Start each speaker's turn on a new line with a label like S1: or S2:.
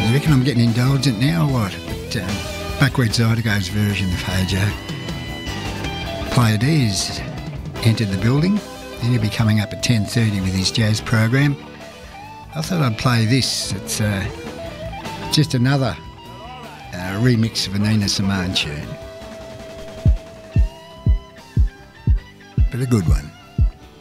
S1: You reckon I'm getting indulgent now or what? But Buckwheat Zydeco's version of Hey Joe. Player D has entered the building and he'll be coming up at 10:30 with his jazz program. I thought I'd play this. It's just another remix of a Nina Simone tune. But a good one.